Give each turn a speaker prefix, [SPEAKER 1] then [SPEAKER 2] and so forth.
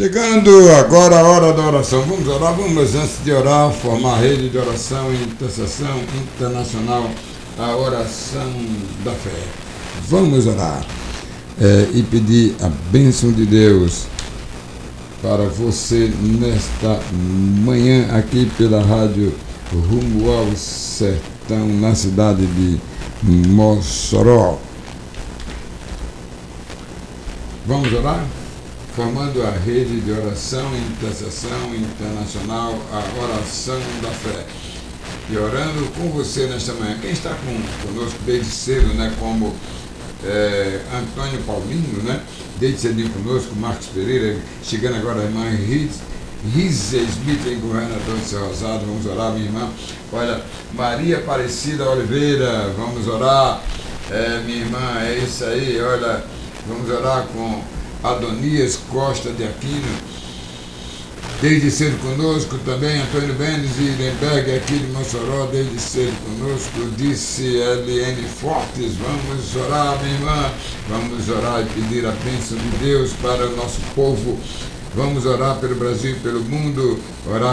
[SPEAKER 1] Chegando agora a hora da oração. Vamos orar, vamos antes de orar, formar a rede de oração e intercessão internacional, a oração da fé. Vamos orar e pedir a bênção de Deus para você nesta manhã aqui pela rádio Rumo ao Sertão, na cidade de Mossoró. Vamos orar? Formando a rede de oração e intercessão internacional, a oração da fé. E orando com você nesta manhã. Quem está conosco desde cedo, né? Como Antônio Paulino, né? Desde cedinho conosco, Marcos Pereira, chegando agora a irmã Risa Smith, em Governador de Seu Rosado. Vamos orar, minha irmã. Olha, Maria Aparecida Oliveira, vamos orar. Minha irmã, é isso aí, olha, vamos orar com Adonias Costa de Aquino, desde cedo conosco também. Antônio Benes e Lemberg, aqui de Mossoró, desde cedo conosco. Disse LN Fortes, vamos orar, minha irmã, vamos orar e pedir a bênção de Deus para o nosso povo. Vamos orar pelo Brasil e pelo mundo, orar